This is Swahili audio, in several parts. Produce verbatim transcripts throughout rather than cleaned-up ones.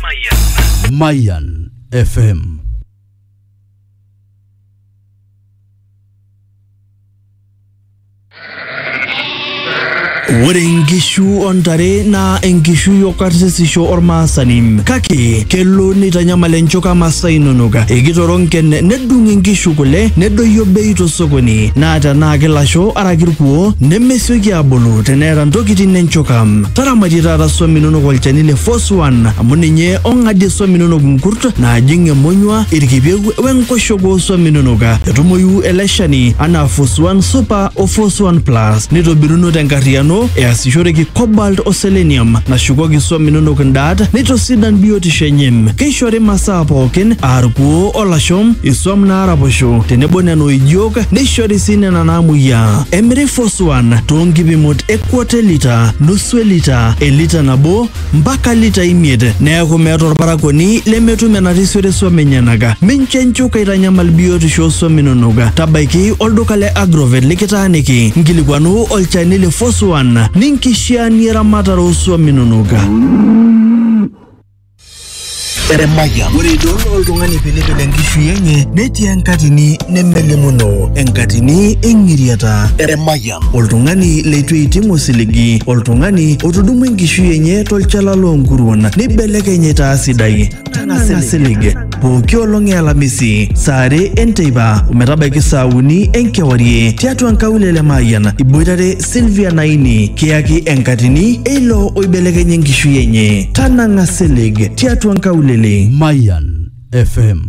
Mayan F M. Ore ngishu ontare na ngishu yokarsisisho ormasanim kake kelo nitanyamal enchoka masai nonoga egitoronken nedung ngishu kule nedoyio bei tosokoni na tana kilasho arakirkuo nemesioki abulu tenera ntokitin enchoka taramatita taswami nonok olchani le Force One amu ninye ongadie swami nonok nkurt na jinge monywa irkipegu wenkoshogo swami nonoga etumoyu eleshani ana Force One Super o Force One Plus nitobiruno tenkariano easishoreki cobalt o selenium nashukoki swami nonok ndaat nitosidan biotisho enye keishori masaa pookin arkuo olashom iswam naaraposho tenebo neno ijiok neishori sinena namuya emiri Force One toonkipimot equote lita nusu lita elita nabo mpaka lita imiet neeku meeta orparakoni lemetum enatisore swami enyenaka minche nchoka itanyamal biotisho swami nonok tabaiki olduka le Agrovet likitaaniki nkilikwanu olchani le Force One ninkishiani eramatare oswami nonok. Eremaya ore idol oltung'ani pelepele nkishu yenye netii enkatini nemelimuno enkatini engiriata. Eremaya oltung'ani leitu eitimu osiligi oltung'ani otudumu nkishu yenye tolchala loonkuruon nibelekenye taa sidai tang'asa silig pooki olong' ealamisi saa are enteipa ometabaiki saa uni enkewarie tiatua nkaulele Mayan iboitare Sylvia Naini kiyaki enkatini eilo oibelekenye nkishu yenye tanang'a silig tiatua nkaulele Mayan F M.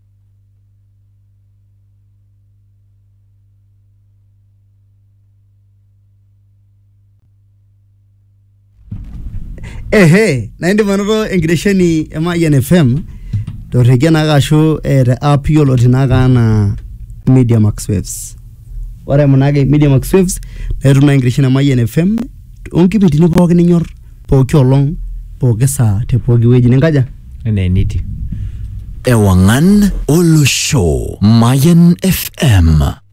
Ehe, naindi manoto enkiresheni e Mayan F M torregia naka ashu te app yioloti naka ana Media Max Waves. Ore munake Media Max Waves netum na enkiresheni e Mayan F M onkipitini pookin ninyor pooki olong pooki saa te pooki wueji ninkaja Neniti Ewangan Olosho Mayan F M.